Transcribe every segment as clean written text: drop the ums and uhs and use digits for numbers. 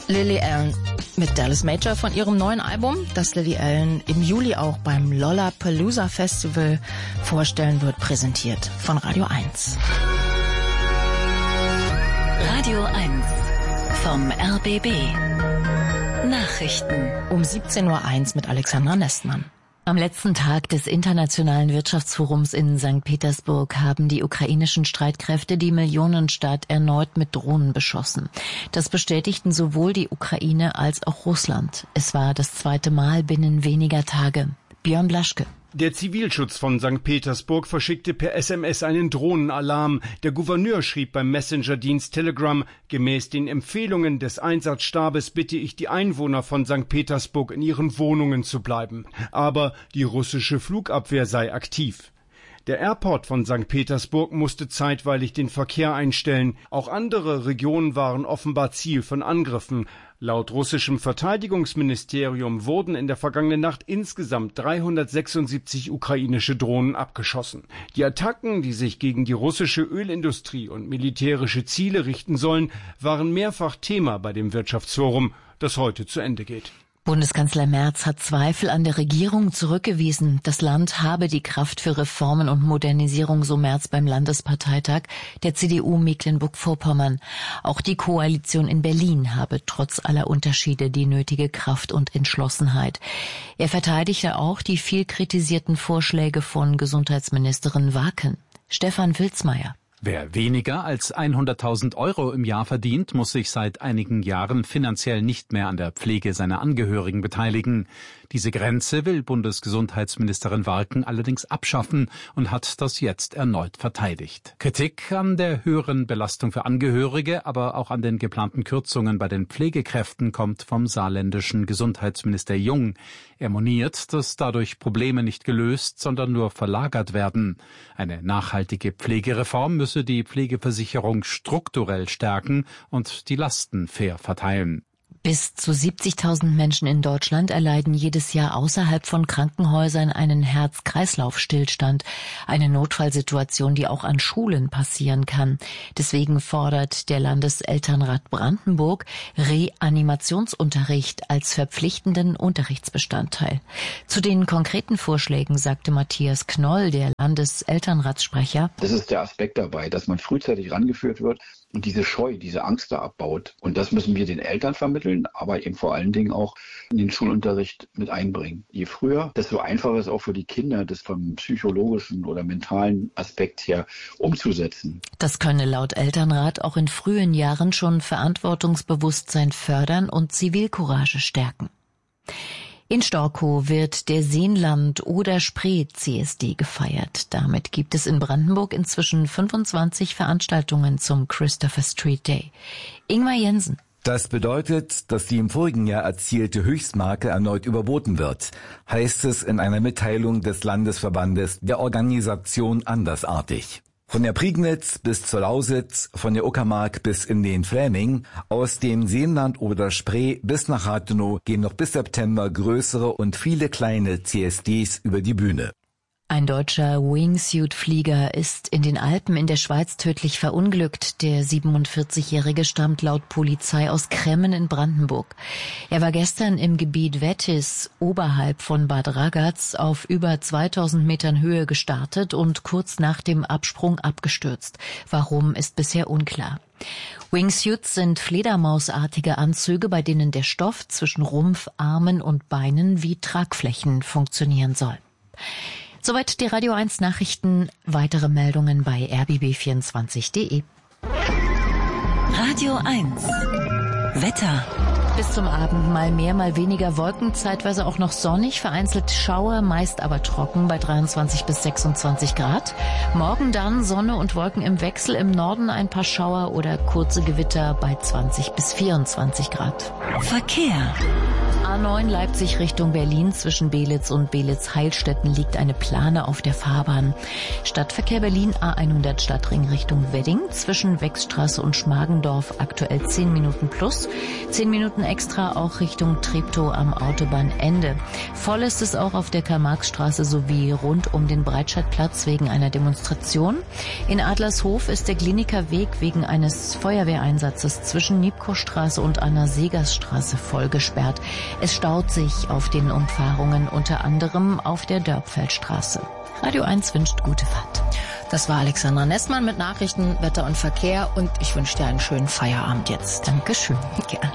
Lily Allen mit Dallas Major von ihrem neuen Album, das Lily Allen im Juli auch beim Lollapalooza Festival vorstellen wird, präsentiert von Radio 1. Radio 1 vom RBB. Nachrichten. Um 17.01 Uhr mit Alexandra Nestmann. Am letzten Tag des Internationalen Wirtschaftsforums in St. Petersburg haben die ukrainischen Streitkräfte die Millionenstadt erneut mit Drohnen beschossen. Das bestätigten sowohl die Ukraine als auch Russland. Es war das zweite Mal binnen weniger Tage. Björn Blaschke. Der Zivilschutz von St. Petersburg verschickte per SMS einen Drohnenalarm. Der Gouverneur schrieb beim Messenger-Dienst Telegram: Gemäß den Empfehlungen des Einsatzstabes bitte ich die Einwohner von St. Petersburg in ihren Wohnungen zu bleiben. Aber die russische Flugabwehr sei aktiv. Der Airport von St. Petersburg musste zeitweilig den Verkehr einstellen. Auch andere Regionen waren offenbar Ziel von Angriffen. Laut russischem Verteidigungsministerium wurden in der vergangenen Nacht insgesamt 376 ukrainische Drohnen abgeschossen. Die Attacken, die sich gegen die russische Ölindustrie und militärische Ziele richten sollen, waren mehrfach Thema bei dem Wirtschaftsforum, das heute zu Ende geht. Bundeskanzler Merz hat Zweifel an der Regierung zurückgewiesen. Das Land habe die Kraft für Reformen und Modernisierung, so Merz beim Landesparteitag der CDU Mecklenburg-Vorpommern. Auch die Koalition in Berlin habe trotz aller Unterschiede die nötige Kraft und Entschlossenheit. Er verteidigte auch die viel kritisierten Vorschläge von Gesundheitsministerin Waken. Stefan Wilsmeier. Wer weniger als 100.000 € im Jahr verdient, muss sich seit einigen Jahren finanziell nicht mehr an der Pflege seiner Angehörigen beteiligen. Diese Grenze will Bundesgesundheitsministerin Waken allerdings abschaffen und hat das jetzt erneut verteidigt. Kritik an der höheren Belastung für Angehörige, aber auch an den geplanten Kürzungen bei den Pflegekräften kommt vom saarländischen Gesundheitsminister Jung. Er moniert, dass dadurch Probleme nicht gelöst, sondern nur verlagert werden. Eine nachhaltige Pflegereform müsse die Pflegeversicherung strukturell stärken und die Lasten fair verteilen. Bis zu 70.000 Menschen in Deutschland erleiden jedes Jahr außerhalb von Krankenhäusern einen Herz-Kreislauf-Stillstand. Eine Notfallsituation, die auch an Schulen passieren kann. Deswegen fordert der Landeselternrat Brandenburg Reanimationsunterricht als verpflichtenden Unterrichtsbestandteil. Zu den konkreten Vorschlägen sagte Matthias Knoll, der Landeselternratssprecher: Das ist der Aspekt dabei, dass man frühzeitig rangeführt wird und diese Scheu, diese Angst da abbaut. Und das müssen wir den Eltern vermitteln, aber eben vor allen Dingen auch in den Schulunterricht mit einbringen. Je früher, desto einfacher ist auch für die Kinder, das vom psychologischen oder mentalen Aspekt her umzusetzen. Das könne laut Elternrat auch in frühen Jahren schon Verantwortungsbewusstsein fördern und Zivilcourage stärken. In Storkow wird der Seenland-Oder-Spree-CSD gefeiert. Damit gibt es in Brandenburg inzwischen 25 Veranstaltungen zum Christopher Street Day. Ingmar Jensen. Das bedeutet, dass die im vorigen Jahr erzielte Höchstmarke erneut überboten wird, heißt es in einer Mitteilung des Landesverbandes der Organisation Andersartig. Von der Prignitz bis zur Lausitz, von der Uckermark bis in den Fläming, aus dem Seenland oder Spree bis nach Rathenow gehen noch bis September größere und viele kleine CSDs über die Bühne. Ein deutscher Wingsuit-Flieger ist in den Alpen in der Schweiz tödlich verunglückt. Der 47-Jährige stammt laut Polizei aus Kremmen in Brandenburg. Er war gestern im Gebiet Wettis oberhalb von Bad Ragaz auf über 2000 Metern Höhe gestartet und kurz nach dem Absprung abgestürzt. Warum, ist bisher unklar. Wingsuits sind fledermausartige Anzüge, bei denen der Stoff zwischen Rumpf, Armen und Beinen wie Tragflächen funktionieren soll. Soweit die Radio 1 Nachrichten. Weitere Meldungen bei rbb24.de. Radio 1 Wetter. Bis zum Abend mal mehr, mal weniger Wolken, zeitweise auch noch sonnig, vereinzelt Schauer, meist aber trocken bei 23 bis 26 Grad. Morgen dann Sonne und Wolken im Wechsel, im Norden ein paar Schauer oder kurze Gewitter bei 20 bis 24 Grad. Verkehr. A9 Leipzig Richtung Berlin, zwischen Belitz und Belitz-Heilstätten liegt eine Plane auf der Fahrbahn. Stadtverkehr Berlin A100 Stadtring Richtung Wedding, zwischen Wechstraße und Schmargendorf aktuell 10 Minuten plus, 10 Minuten extra auch Richtung Treptow am Autobahnende. Voll ist es auch auf der Karl-Marx-Straße sowie rund um den Breitscheidplatz wegen einer Demonstration. In Adlershof ist der Klinikerweg wegen eines Feuerwehreinsatzes zwischen Niebkow-Straße und Anna-Segers-Straße voll gesperrt. Es staut sich auf den Umfahrungen, unter anderem auf der Dörpfeldstraße. Radio 1 wünscht gute Fahrt. Das war Alexandra Nessmann mit Nachrichten, Wetter und Verkehr und ich wünsche dir einen schönen Feierabend jetzt. Dankeschön. Gerne.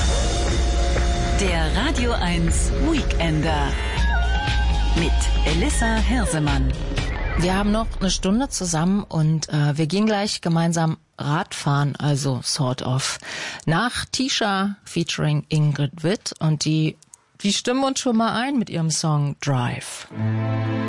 Der Radio 1 Weekender mit Elissa Hirsemann. Wir haben noch eine Stunde zusammen und wir gehen gleich gemeinsam Radfahren, also sort of, nach Tisha featuring Ingrid Witt und die stimmen uns schon mal ein mit ihrem Song Drive.